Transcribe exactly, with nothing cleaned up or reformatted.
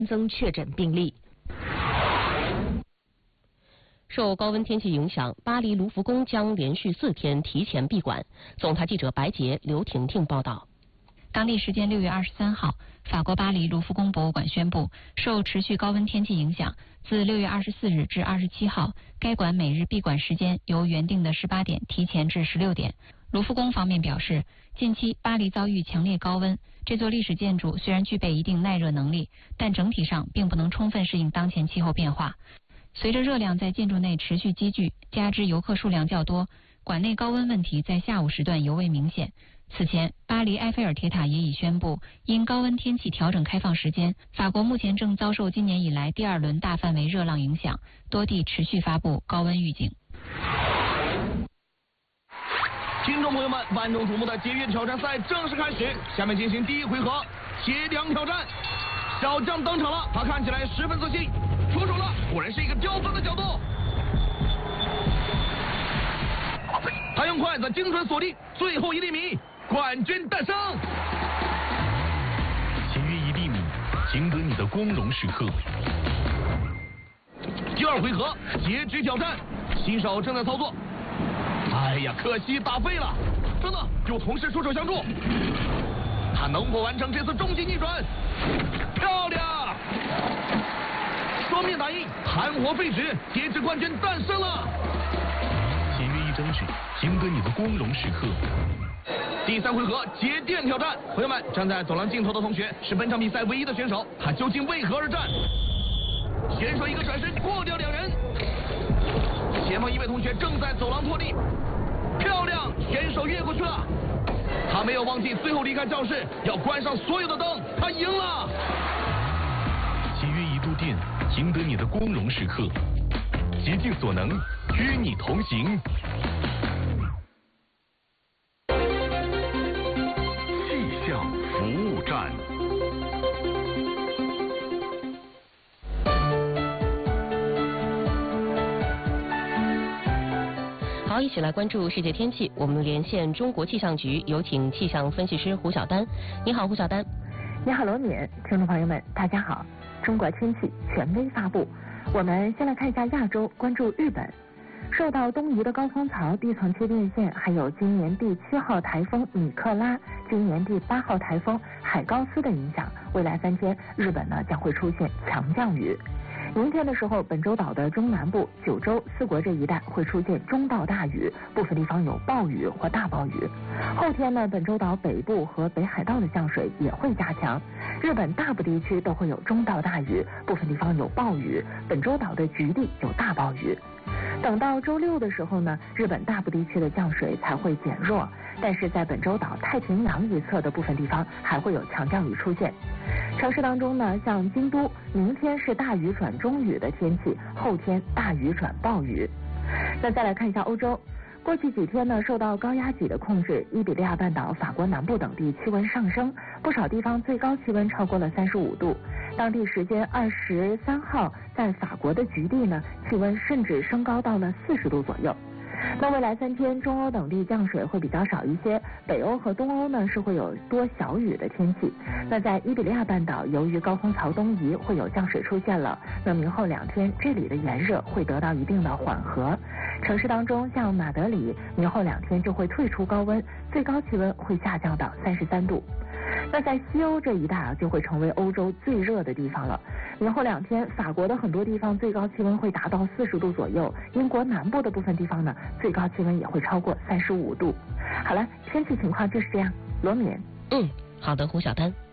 增确诊病例。受高温天气影响，巴黎卢浮宫将连续四天提前闭馆。总台记者白洁、刘婷婷报道。 当地时间六月二十三号，法国巴黎卢浮宫博物馆宣布，受持续高温天气影响，自六月二十四日至二十七号，该馆每日闭馆时间由原定的十八点提前至十六点。卢浮宫方面表示，近期巴黎遭遇强烈高温，这座历史建筑虽然具备一定耐热能力，但整体上并不能充分适应当前气候变化。随着热量在建筑内持续积聚，加之游客数量较多，馆内高温问题在下午时段尤为明显。此前，巴黎埃菲尔铁塔也已宣布，因高温天气调整开放时间。法国目前正遭受今年以来第二轮大范围热浪影响，多地持续发布高温预警。 听众朋友们，万众瞩目的节约挑战赛正式开始，下面进行第一回合铁梁挑战。小将登场了，他看起来十分自信，出手了，果然是一个刁钻的角度。他用筷子精准锁定最后一粒米，冠军诞生。 节约一粒米，赢得你的光荣时刻。 第二回合截肢挑战，新手正在操作。哎呀，可惜打废了。等等，有同事出手相助，他能否完成这次终极逆转？漂亮！双面打印，含火废纸，截肢冠军诞生了。 节约一张纸，赢得你的光荣时刻。 第三回合节电挑战，朋友们，站在走廊尽头的同学是本场比赛唯一的选手，他究竟为何而战？选手一个转身过掉两人，前方一位同学正在走廊脱力，漂亮，选手越过去了。他没有忘记最后离开教室要关上所有的灯，他赢了。 节约一度电，赢得你的光荣时刻。竭尽所能，与你同行。 气象服务站。 好，一起来关注世界天气。我们连线中国气象局，有请气象分析师胡晓丹。你好，胡晓丹。 你好，罗敏。听众朋友们，大家好。中国天气权威发布。我们先来看一下亚洲，关注日本。受到东移的高空槽、地层切变线，还有今年第七号台风米克拉、今年第八号台风海高斯的影响，未来三天日本呢将会出现强降雨。明天的时候，本州岛的中南部、九州、四国这一带会出现中到大雨，部分地方有暴雨或大暴雨。后天呢，本州岛北部和北海道的降水也会加强，日本大部地区都会有中到大雨，部分地方有暴雨，本州岛的局地有大暴雨。等到周六的时候呢，日本大部地区的降水才会减弱，但是在本州岛太平洋一侧的部分地方还会有强降雨出现。城市当中呢，像京都，明天是大雨转中雨的天气，后天大雨转暴雨。那再来看一下欧洲。过去几天呢，受到高压脊的控制，伊比利亚半岛、法国南部等地气温上升，不少地方最高气温超过了三十五度。当地时间二十三号，在法国的局地呢，气温甚至升高到了四十度左右。那未来三天，中欧等地降水会比较少一些，北欧和东欧呢是会有多小雨的天气。那在伊比利亚半岛，由于高空槽东移，会有降水出现了。那明后两天，这里的炎热会得到一定的缓和。城市当中，像马德里，明后两天就会退出高温，最高气温会下降到三十三度。那在西欧这一带啊，就会成为欧洲最热的地方了。明后两天，法国的很多地方最高气温会达到四十度左右，英国南部的部分地方呢，最高气温也会超过三十五度。好了，天气情况就是这样。罗敏。 嗯，好的，胡晓丹。